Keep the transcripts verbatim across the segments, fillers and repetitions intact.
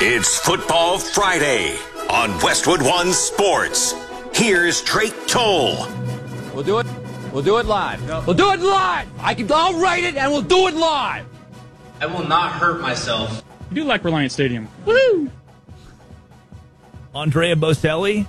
It's Football Friday on Westwood One Sports. Here's Drake Toll. We'll do it. We'll do it live. No. We'll do it live. I can. I'll write it, and we'll do it live. I will not hurt myself. I do like Reliant Stadium. Woo! Andrea Bocelli.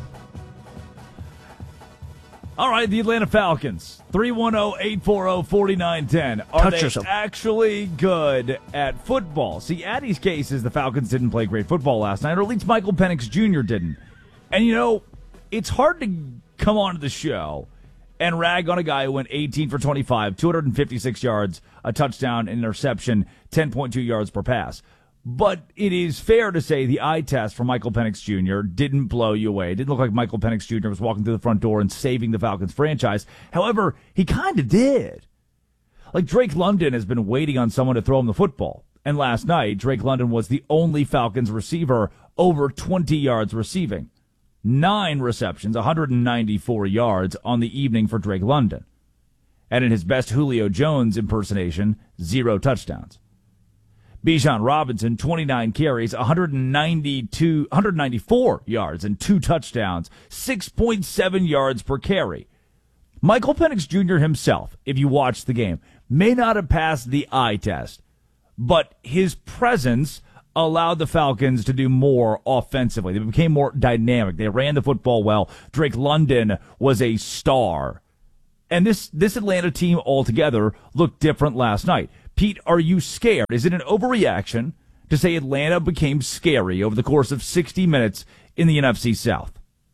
All right, the Atlanta Falcons. three one zero, eight four zero, four nine one zero. Are Touch they yourself. actually good at football? See, Addie's case is the Falcons didn't play great football last night, or at least Michael Penix Junior didn't. And, you know, it's hard to come onto the show and rag on a guy who went eighteen for twenty-five, two hundred fifty-six yards, a touchdown, an interception, ten point two yards per pass. But it is fair to say the eye test for Michael Penix Junior didn't blow you away. It didn't look like Michael Penix Junior was walking through the front door and saving the Falcons franchise. However, he kind of did. Like, Drake London has been waiting on someone to throw him the football. And last night, Drake London was the only Falcons receiver over twenty yards receiving. Nine receptions, one hundred ninety-four yards on the evening for Drake London. And in his best Julio Jones impersonation, zero touchdowns. Bijan Robinson, twenty-nine carries, one hundred ninety-two, one hundred ninety-four yards and two touchdowns, six point seven yards per carry. Michael Penix Junior himself, if you watch the game, may not have passed the eye test, but his presence allowed the Falcons to do more offensively. They became more dynamic. They ran the football well. Drake London was a star. And this, this Atlanta team altogether looked different last night. Pete, are you scared? Is it an overreaction to say Atlanta became scary over the course of sixty minutes in the N F C South?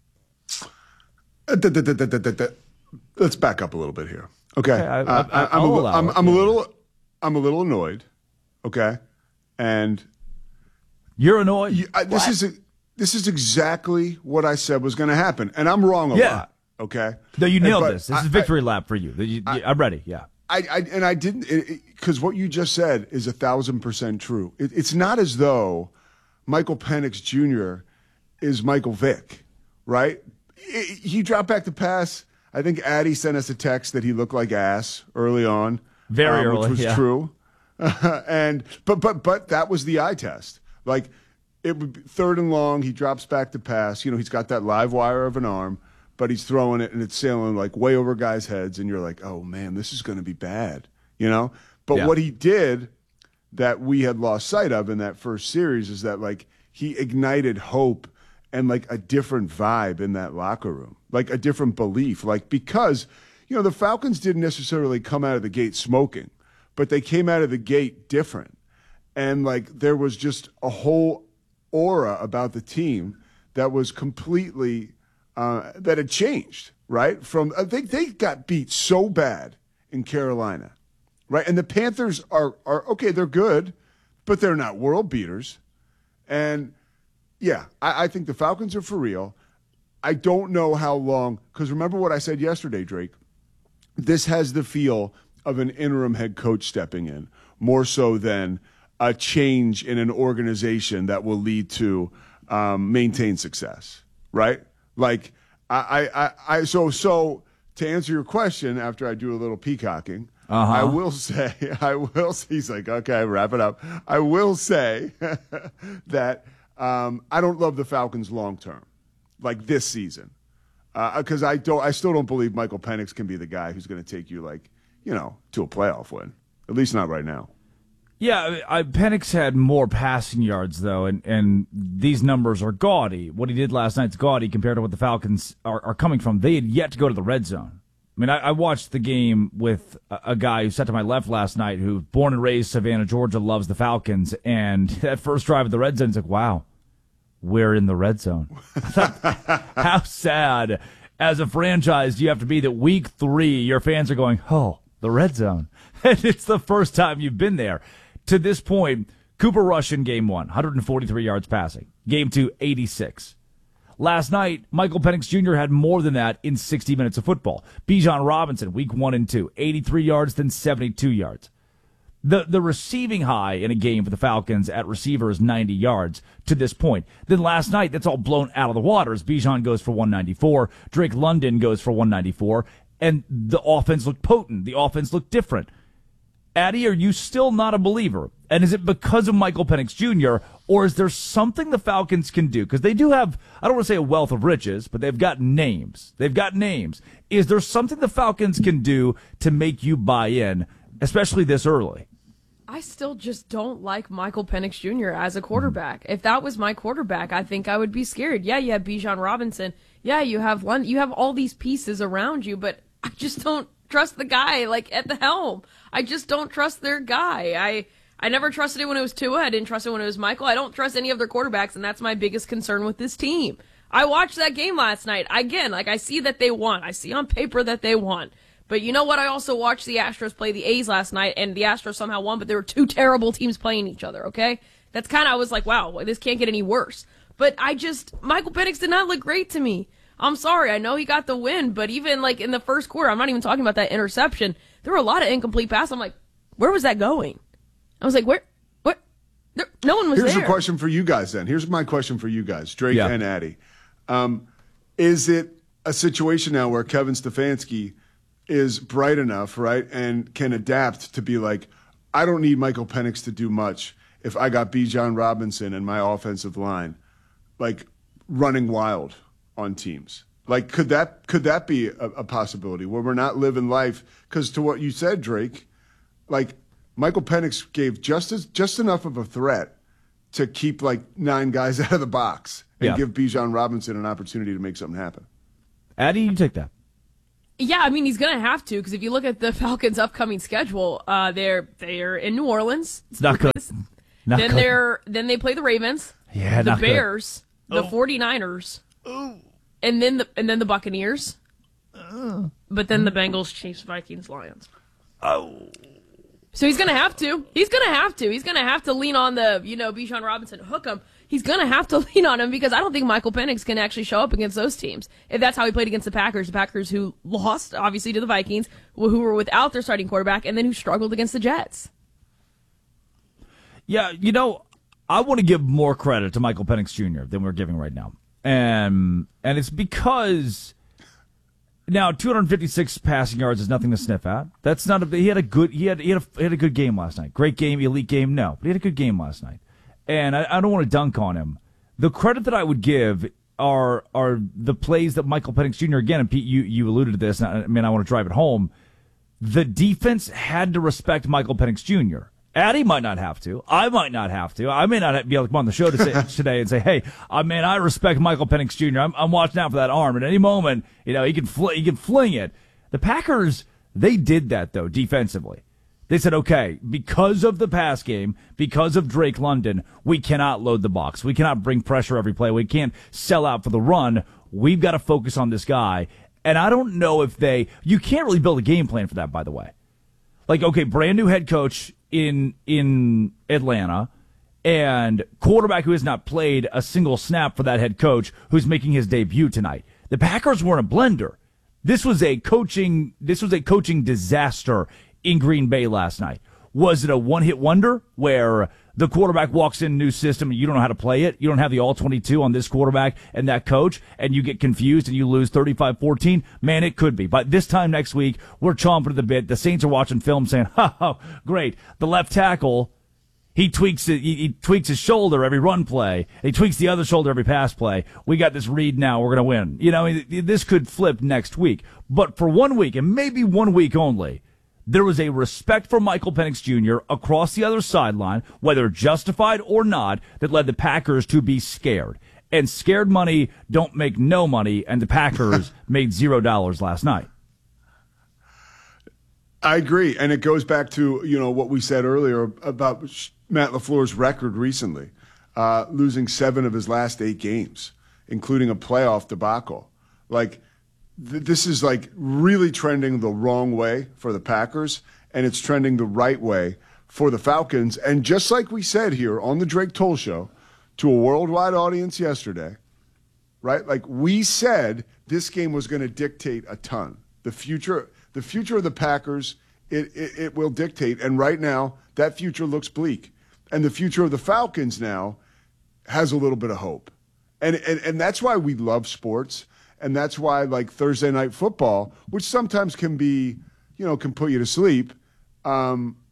Let's back up a little bit here. Okay, okay I, uh, I, I'm, a, I'm, I'm a yeah. little, I'm a little annoyed. Okay, and you're annoyed. You, I, this is a, this is exactly what I said was going to happen, and I'm wrong a yeah. lot. Okay, no, you nailed and, this. This I, is victory I, lap for you. you I, I'm ready. Yeah. I, I and I didn't because what you just said is a thousand percent true. It, it's not as though Michael Penix Junior is Michael Vick, right? It, he dropped back to pass. I think Addie sent us a text that he looked like ass early on, very um, early, which was yeah. true. and but but but that was the eye test. Like it would be third and long. He drops back to pass. You know, he's got that live wire of an arm. But he's throwing it and it's sailing like way over guys' heads, and you're like, oh man, this is going to be bad, you know? But yeah. what he did that we had lost sight of in that first series is that like he ignited hope and like a different vibe in that locker room, like a different belief. Like because, you know, the Falcons didn't necessarily come out of the gate smoking, but they came out of the gate different. And like there was just a whole aura about the team that was completely Uh, that had changed, right? From I think they got beat so bad in Carolina, right? And the Panthers are are okay, they're good, but they're not world beaters. And yeah, I, I think the Falcons are for real. I don't know how long, because remember what I said yesterday, Drake. This has the feel of an interim head coach stepping in, more so than a change in an organization that will lead to um, maintained success, right? Like I, I, I, so, so to answer your question, after I do a little peacocking, uh-huh. I will say, I will. He's like, okay, wrap it up. I will say that um, I don't love the Falcons long term, like this season, because uh, I don't, I still don't believe Michael Penix can be the guy who's going to take you like, you know, to a playoff win. At least not right now. Yeah, I, Penix had more passing yards, though, and, and these numbers are gaudy. What he did last night's gaudy compared to what the Falcons are, are coming from. They had yet to go to the red zone. I mean, I, I watched the game with a, a guy who sat to my left last night who, born and raised Savannah, Georgia, loves the Falcons, and that first drive at the red zone, he's like, wow, we're in the red zone. How sad as a franchise do you have to be that week three your fans are going, oh, the red zone. And it's the first time you've been there. To this point, Cooper Rush in game one, one hundred forty-three yards passing. Game two, eighty-six. Last night, Michael Penix Junior had more than that in sixty minutes of football. Bijan Robinson, week one and two, eighty-three yards, then seventy-two yards. The the receiving high in a game for the Falcons at receiver is ninety yards to this point. Then last night, that's all blown out of the water as Bijan goes for one ninety-four, Drake London goes for one ninety-four, and the offense looked potent. The offense looked different. Addy, are you still not a believer? And is it because of Michael Penix Junior, or is there something the Falcons can do? Because they do have, I don't want to say a wealth of riches, but they've got names. They've got names. Is there something the Falcons can do to make you buy in, especially this early? I still just don't like Michael Penix Junior as a quarterback. If that was my quarterback, I think I would be scared. Yeah, you have Bijan Robinson. Yeah, you have one. You have all these pieces around you, but I just don't trust the guy like at the helm. I just don't trust their guy. I I never trusted it when it was Tua. I didn't trust it when it was Michael. I don't trust any of their quarterbacks, and that's my biggest concern with this team. I watched that game last night. Again, like I see that they won. I see on paper that they won. But you know what? I also watched the Astros play the A's last night, and the Astros somehow won, but there were two terrible teams playing each other, okay? That's kind of, I was like, wow, this can't get any worse. But I just, Michael Penix did not look great to me. I'm sorry. I know he got the win, but even like in the first quarter, I'm not even talking about that interception. There were a lot of incomplete passes. I'm like, where was that going? I was like, where, what? There, no one was Here's there. a question for you guys then. Here's my question for you guys, Drake Yeah. and Addy. Um, is it a situation now where Kevin Stefanski is bright enough, right, and can adapt to be like, I don't need Michael Penix to do much if I got Bijan Robinson and my offensive line, like, running wild on teams? Like, could that could that be a, a possibility where we're not living life? Because to what you said, Drake, like, Michael Penix gave just as just enough of a threat to keep like nine guys out of the box and Yeah. give Bijan Robinson an opportunity to make something happen. Addy, you take that. Yeah, I mean, he's going to have to, because if you look at the Falcons' upcoming schedule, uh, they're they're in New Orleans. It's not good. Not then good. they're then they play the Ravens, Yeah, the not good. Bears, the 49ers, and then the and then the Buccaneers. But then the Bengals, Chiefs, Vikings, Lions. Oh. So he's going to have to. He's going to have to. He's going to have to lean on the, you know, Bijan Robinson, hook him. He's going to have to lean on him because I don't think Michael Penix can actually show up against those teams. If that's how he played against the Packers, the Packers who lost, obviously, to the Vikings, who were without their starting quarterback, and then who struggled against the Jets. Yeah, you know, I want to give more credit to Michael Penix Junior than we're giving right now. And and it's because now two hundred fifty-six passing yards is nothing to sniff at. That's not a he had a good he had he had a, he had a good game last night. Great game, elite game, no. But he had a good game last night. And I, I don't want to dunk on him. The credit that I would give are are the plays that Michael Penix Junior again, and Pete, you, you alluded to this, and I, I mean I want to drive it home. The defense had to respect Michael Penix Junior Addy might not have to. I might not have to. I may not be able to come on the show to say, today and say, hey, I mean, I respect Michael Penix Junior I'm, I'm watching out for that arm. At any moment, you know, he can, fl- he can fling it. The Packers, they did that, though, defensively. They said, okay, because of the pass game, because of Drake London, we cannot load the box. We cannot bring pressure every play. We can't sell out for the run. We've got to focus on this guy. And I don't know if they – you can't really build a game plan for that, by the way. Like, okay, brand new head coach in in Atlanta and quarterback who has not played a single snap for that head coach who's making his debut tonight. The Packers weren't a blender. This was a coaching this was a coaching disaster in Green Bay last night. Was it a one-hit wonder where the quarterback walks in a new system and you don't know how to play it? You don't have the all twenty-two on this quarterback and that coach, and you get confused and you lose thirty-five fourteen? Man, it could be. But this time next week, we're chomping at the bit. The Saints are watching film saying, ha, ha, great. The left tackle, he tweaks it, he, he tweaks his shoulder every run play. He tweaks the other shoulder every pass play. We got this read now. We're going to win. You know, this could flip next week. But for one week, and maybe one week only, there was a respect for Michael Penix Junior across the other sideline, whether justified or not, that led the Packers to be scared. And scared money don't make no money, and the Packers made zero dollars last night. I agree, and it goes back to, you know, what we said earlier about Matt LaFleur's record recently, uh, losing seven of his last eight games, including a playoff debacle. Like, this is like really trending the wrong way for the Packers, and it's trending the right way for the Falcons. And just like we said here on the Drake Toll Show to a worldwide audience yesterday, right? Like we said, this game was going to dictate a ton. The future, the future of the Packers, it, it, it will dictate. And right now, that future looks bleak. And the future of the Falcons now has a little bit of hope. And and, and that's why we love sports. And that's why, like, Thursday Night Football, which sometimes can be, you know, can put you to sleep, um,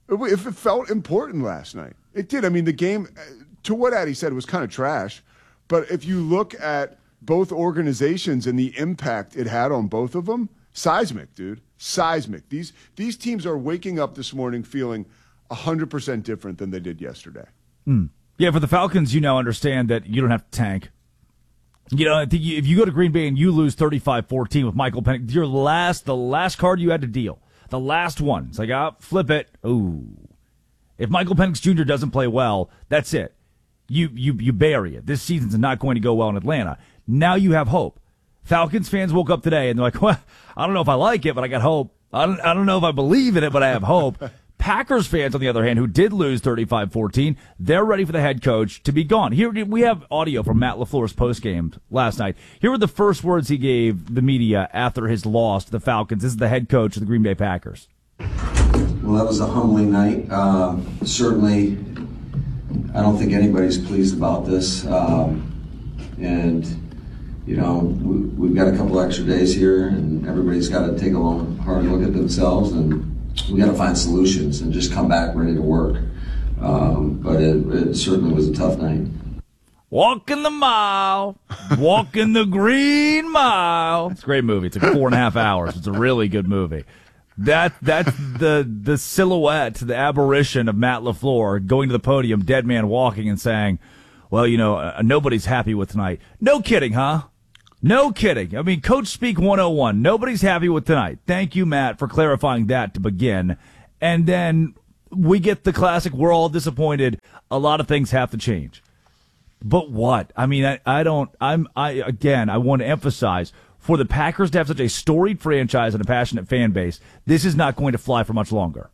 If it felt important last night. It did. I mean, the game, to what Addy said, was kind of trash. But if you look at both organizations and the impact it had on both of them, seismic, dude. Seismic. These these teams are waking up this morning feeling one hundred percent different than they did yesterday. Mm. Yeah, for the Falcons, you now understand that you don't have to tank. You know, I think you, if you go to Green Bay and you lose thirty-five fourteen with Michael Penix, your last, the last card you had to deal, the last one. It's like, ah, flip it. Ooh. If Michael Penix Junior doesn't play well, that's it. You, you, you bury it. This season's not going to go well in Atlanta. Now you have hope. Falcons fans woke up today and they're like, well, I don't know if I like it, but I got hope. I don't, I don't know if I believe in it, but I have hope. Packers fans, on the other hand, who did lose thirty-five fourteen, they're ready for the head coach to be gone. Here we have audio from Matt LaFleur's postgame last night. Here were the first words he gave the media after his loss to the Falcons. This is the head coach of the Green Bay Packers. Well, that was a humbling night. Um, certainly, I don't think anybody's pleased about this. Um, and, you know, we, we've got a couple extra days here, and everybody's got to take a long, hard look at themselves, and we got to find solutions and just come back ready to work. Um, but it, it certainly was a tough night. Walking the mile, walking the green mile. It's a great movie. It's like four and a half hours. It's a really good movie. That that's the the silhouette, the apparition of Matt LaFleur going to the podium, dead man walking, and saying, "Well, you know, uh, nobody's happy with tonight." No kidding, huh? No kidding. I mean, Coach Speak one oh one. Nobody's happy with tonight. Thank you, Matt, for clarifying that to begin. And then we get the classic, we're all disappointed. A lot of things have to change. But what? I mean, I, I don't, I'm, I, again, I want to emphasize, for the Packers to have such a storied franchise and a passionate fan base, this is not going to fly for much longer.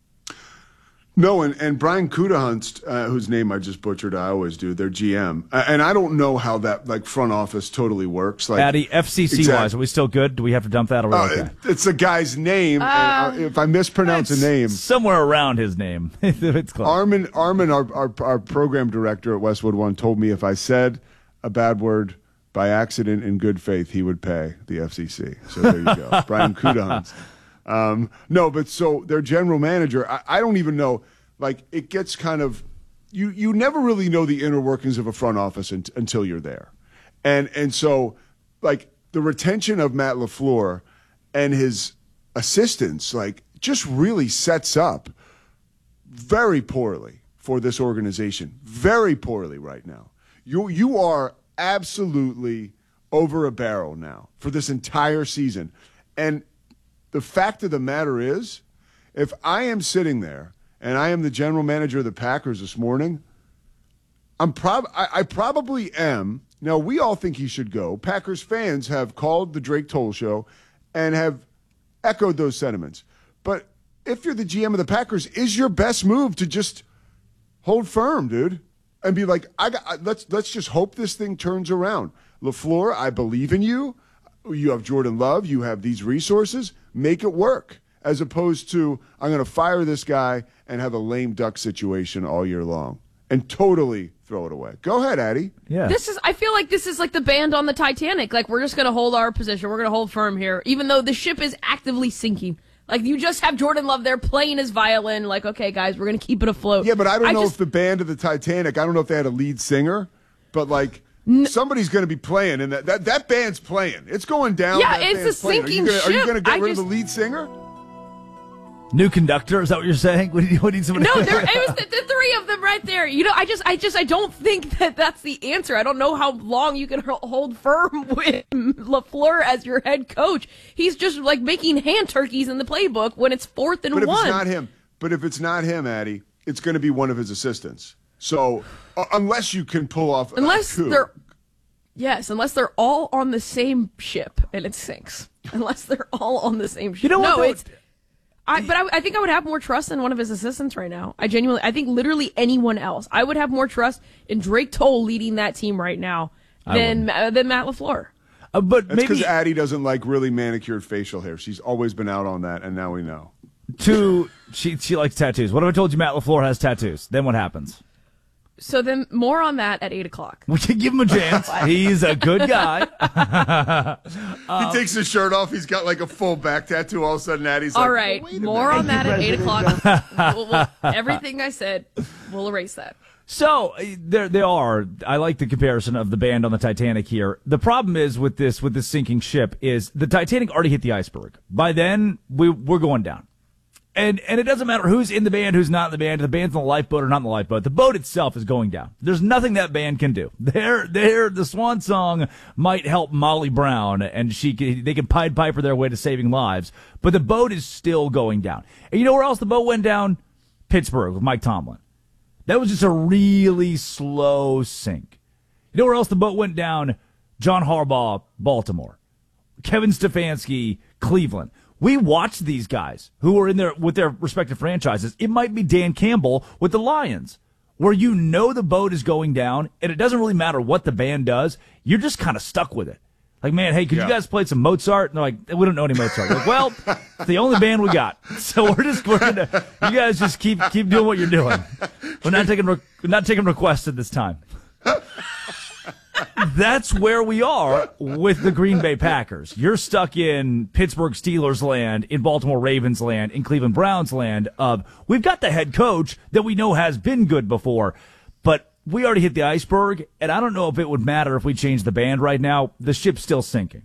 No, and, and Brian Gutekunst, uh, whose name I just butchered, I always do, their G M. Uh, and I don't know how that like front office totally works. Like, Addy, F C C-wise, exactly. Are we still good? Do we have to dump that? Or uh, okay? It's a guy's name. Uh, and, uh, if I mispronounce a name. Somewhere around his name. It's close. Armin, Armin our, our, our program director at Westwood One, told me if I said a bad word by accident in good faith, he would pay the F C C. So there you go. Brian Gutekunst. Um, no, but so their general manager, I, I don't even know, like it gets kind of, you, you never really know the inner workings of a front office in, until you're there. And, and so like the retention of Matt LaFleur and his assistants, like just really sets up very poorly for this organization, very poorly right now. You, you are absolutely over a barrel now for this entire season. And the fact of the matter is, if I am sitting there and I am the general manager of the Packers this morning, I'm prob- I-, I probably am. Now, we all think he should go. Packers fans have called the Drake Toll Show and have echoed those sentiments. But if you're the G M of the Packers, is your best move to just hold firm, dude, and be like, I got, I, let's let's just hope this thing turns around. LaFleur, I believe in you. You have Jordan Love. You have these resources. Make it work, as opposed to I'm going to fire this guy and have a lame duck situation all year long and totally throw it away. Go ahead, Addy. Yeah. This is. I feel like this is like the band on the Titanic. Like we're just going to hold our position. We're going to hold firm here, even though the ship is actively sinking. Like you just have Jordan Love there playing his violin. Like, okay, guys, we're going to keep it afloat. Yeah, but I don't I know just, if the band of the Titanic. I don't know if they had a lead singer, but like. Somebody's going to be playing, and that, that that band's playing. It's going down. Yeah, that it's a playing. sinking Are you gonna, ship. Are you going to get I rid just, of the lead singer? New conductor? Is that what you're saying? What do you, what do you somebody? No, there, it was the, the three of them right there. You know, I just, I just, I don't think that that's the answer. I don't know how long you can hold firm with LaFleur as your head coach. He's just like making hand turkeys in the playbook when it's fourth and but if one. It's not him. But if it's not him, Addy, it's going to be one of his assistants. So uh, unless you can pull off, unless uh, they're. Yes, unless they're all on the same ship and it sinks. Unless they're all on the same ship. You know what? No, though? it's. I, but I, I think I would have more trust in one of his assistants right now. I genuinely, I think literally anyone else. I would have more trust in Drake Toll leading that team right now than uh, than Matt LaFleur. Uh, but That's because maybe Addy doesn't like really manicured facial hair. She's always been out on that, and now we know. two, she she likes tattoos. What if I told you Matt LaFleur has tattoos? Then what happens? So then more on that at eight o'clock. We can give him a chance. He's a good guy. um, he takes his shirt off. He's got like a full back tattoo. All of a sudden, Addie's all like, right, oh, more on that at eight o'clock. we'll, we'll, everything I said, we'll erase that. So there, they are. I like the comparison of the band on the Titanic here. The problem is with this, with this sinking ship, is the Titanic already hit the iceberg. By then, we we're going down. And and it doesn't matter who's in the band, who's not in the band, if the band's in the lifeboat or not in the lifeboat. The boat itself is going down. There's nothing that band can do. They're, they're, the swan song might help Molly Brown, and she can, they can Pied Piper their way to saving lives, but the boat is still going down. And you know where else the boat went down? Pittsburgh with Mike Tomlin. That was just a really slow sink. You know where else the boat went down? John Harbaugh, Baltimore. Kevin Stefanski, Cleveland. We watched these guys who were in there with their respective franchises. It might be Dan Campbell with the Lions, where you know the boat is going down, and it doesn't really matter what the band does. You're just kind of stuck with it. Like, man, hey, could yeah. you guys play some Mozart? And they're like, we don't know any Mozart. Like, well, it's the only band we got, so we're just we're gonna. You guys just keep keep doing what you're doing. We're not taking we're not taking requests at this time. That's where we are with the Green Bay Packers. You're stuck in Pittsburgh Steelers land, in Baltimore Ravens land, in Cleveland Browns land of, we've got the head coach that we know has been good before, but we already hit the iceberg, and I don't know if it would matter if we change the band right now. The ship's still sinking.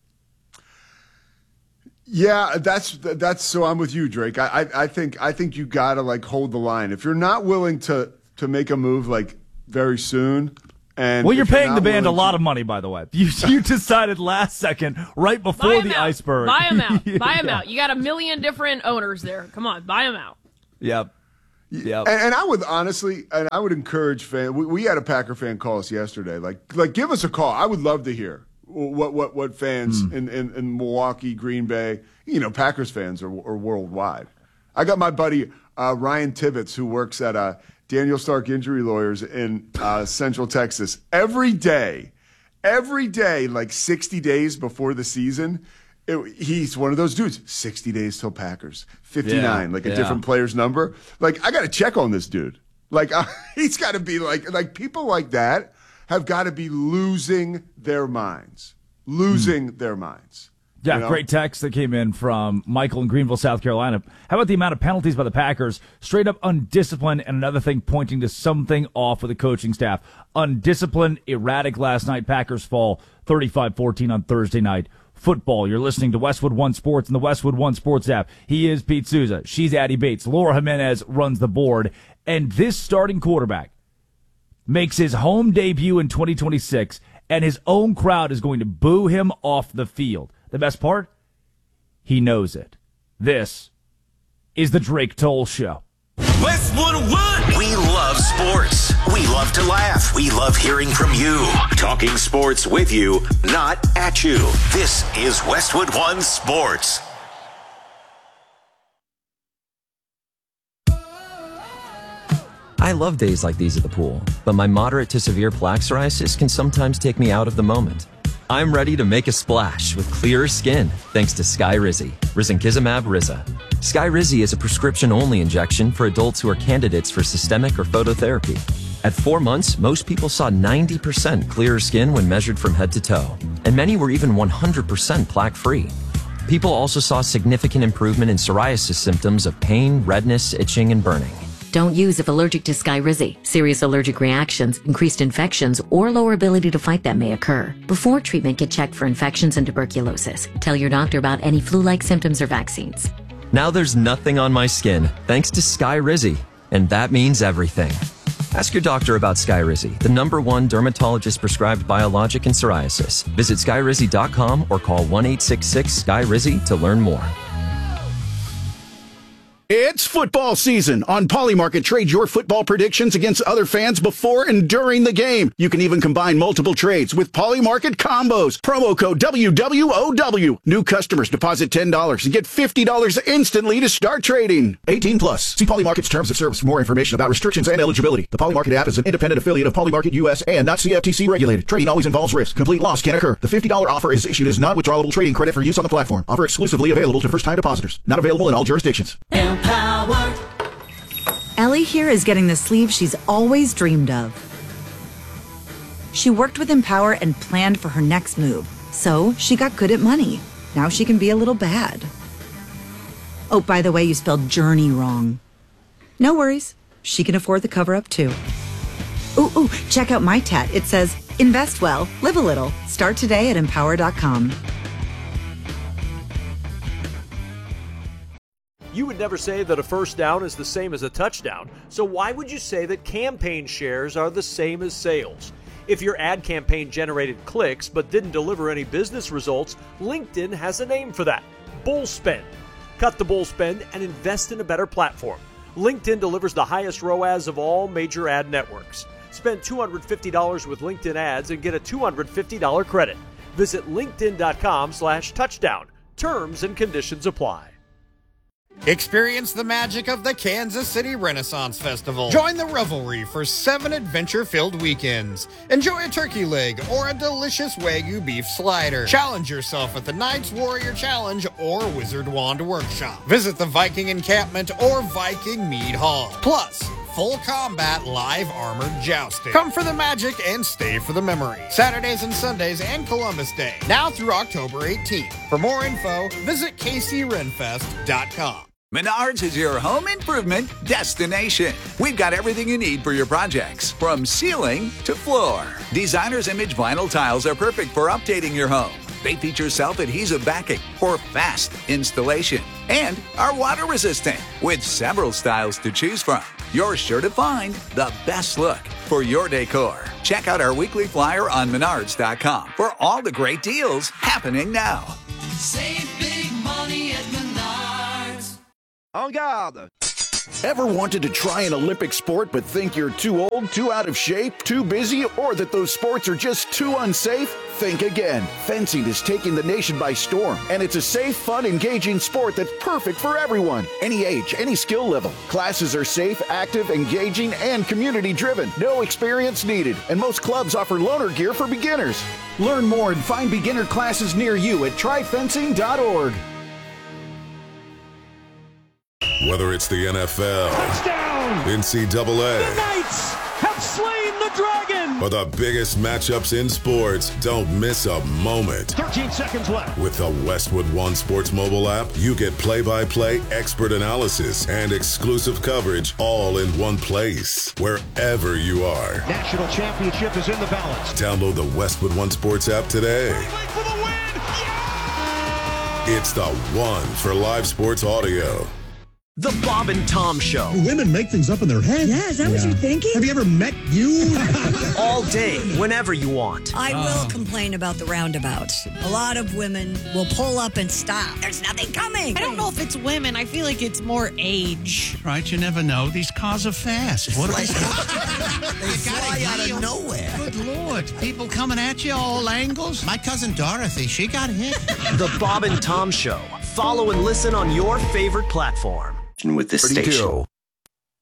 Yeah, that's that's so I'm with you, Drake. I I, I think I think you gotta like hold the line. If you're not willing to to make a move like very soon. And well, you're paying the band a to... lot of money, by the way. You you decided last second, right before the out. iceberg. Buy them out. Buy them yeah. out. You got a million different owners there. Come on, buy them out. Yep. Yep. And, and I would honestly, and I would encourage fans. We, we had a Packer fan call us yesterday. Like, like give us a call. I would love to hear what what what fans mm. in, in, in Milwaukee, Green Bay, you know, Packers fans are, are worldwide. I got my buddy uh, Ryan Tibbetts, who works at a. Daniel Stark Injury Lawyers in uh, Central Texas. Every day, every day, like sixty days before the season, it, he's one of those dudes. sixty days till Packers. fifty-nine, yeah, like a yeah. different player's number. Like, I got to check on this dude. Like, uh, he's got to be like, like people like that have got to be losing their minds. Losing mm. their minds. Yeah, you know? Great text that came in from Michael in Greenville, South Carolina. How about the amount of penalties by the Packers? Straight up undisciplined, and another thing pointing to something off with the coaching staff. Undisciplined, erratic last night. Packers fall thirty-five fourteen on Thursday night football. You're listening to Westwood One Sports and the Westwood One Sports app. He is Pete Souza. She's Addie Bates. Laura Jimenez runs the board. And this starting quarterback makes his home debut in twenty twenty-six, and his own crowd is going to boo him off the field. The best part? He knows it. This is the Drake Toll Show. Westwood One. We love sports. We love to laugh. We love hearing from you. Talking sports with you, not at you. This is Westwood One Sports. I love days like these at the pool, but my moderate to severe plaque psoriasis can sometimes take me out of the moment. I'm ready to make a splash with clearer skin thanks to Skyrizi, Risankizumab Riza. Skyrizi is a prescription-only injection for adults who are candidates for systemic or phototherapy. At four months, most people saw ninety percent clearer skin when measured from head to toe, and many were even one hundred percent plaque-free. People also saw significant improvement in psoriasis symptoms of pain, redness, itching, and burning. Don't use if allergic to Skyrizi. Serious allergic reactions, increased infections, or lower ability to fight them may occur. Before treatment, get checked for infections and tuberculosis. Tell your doctor about any flu-like symptoms or vaccines. Now there's nothing on my skin, thanks to Skyrizi, and that means everything. Ask your doctor about Skyrizi, the number one dermatologist-prescribed biologic in psoriasis. Visit skyrizi dot com or call one eight six six Sky Rizi to learn more. It's football season. On Polymarket, trade your football predictions against other fans before and during the game. You can even combine multiple trades with Polymarket combos. Promo code W W O W. New customers deposit ten dollars and get fifty dollars instantly to start trading. eighteen plus. See Polymarket's terms of service for more information about restrictions and eligibility. The Polymarket app is an independent affiliate of Polymarket U S and not C F T C regulated. Trading always involves risk. Complete loss can occur. The fifty dollars offer is issued as non-withdrawable trading credit for use on the platform. Offer exclusively available to first-time depositors. Not available in all jurisdictions. Empower. Ellie here is getting the sleeve she's always dreamed of. She worked with Empower and planned for her next move, so she got good at money. Now she can be a little bad. Oh, by the way, you spelled journey wrong. No worries. She can afford the cover-up, too. Ooh, ooh, check out my tat. It says, invest well, live a little. Start today at empower dot com. You would never say that a first down is the same as a touchdown, so why would you say that campaign shares are the same as sales? If your ad campaign generated clicks but didn't deliver any business results, LinkedIn has a name for that: bull spend. Cut the bull spend and invest in a better platform. LinkedIn delivers the highest R O A S of all major ad networks. Spend two hundred fifty dollars with LinkedIn ads and get a two hundred fifty dollars credit. Visit linkedin.com slash touchdown. Terms and conditions apply. Experience the magic of the Kansas City Renaissance Festival. Join the revelry for seven adventure-filled weekends. Enjoy a turkey leg or a delicious Wagyu beef slider. Challenge yourself at the Knights Warrior Challenge or Wizard Wand Workshop. Visit the Viking Encampment or Viking Mead Hall. Plus, full combat live armored jousting. Come for the magic and stay for the memory. Saturdays and Sundays and Columbus Day. Now through October eighteenth. For more info, visit k c renfest dot com. Menards is your home improvement destination. We've got everything you need for your projects, from ceiling to floor. Designer's Image vinyl tiles are perfect for updating your home. They feature self-adhesive backing for fast installation and are water resistant with several styles to choose from. You're sure to find the best look for your decor. Check out our weekly flyer on menards dot com for all the great deals happening now. Save big money at Menards. En garde! Ever wanted to try an Olympic sport but think you're too old, too out of shape, too busy, or that those sports are just too unsafe? Think again. Fencing is taking the nation by storm, and it's a safe, fun, engaging sport that's perfect for everyone. Any age, any skill level. Classes are safe, active, engaging, and community-driven. No experience needed, and most clubs offer loaner gear for beginners. Learn more and find beginner classes near you at try fencing dot org. Whether it's the N F L, touchdown, N C double A, the Knights have slain the dragon, or the biggest matchups in sports, don't miss a moment. thirteen seconds left. With the Westwood One Sports mobile app, you get play-by-play, expert analysis, and exclusive coverage all in one place, wherever you are. National championship is in the balance. Download the Westwood One Sports app today. Wait for the win! Yeah! It's the one for live sports audio. The Bob and Tom Show. Do women make things up in their head? Yeah, is that yeah. what you're thinking? Have you ever met you? All day, whenever you want. I uh. will complain about the roundabouts. A lot of women will pull up and stop. There's nothing coming. I don't know if it's women. I feel like it's more age. Right, you never know. These cars are fast. What are they? They fly out of nowhere. Good Lord. People coming at you all angles. My cousin Dorothy, she got hit. The Bob and Tom Show. Follow and listen on your favorite platform. With this station.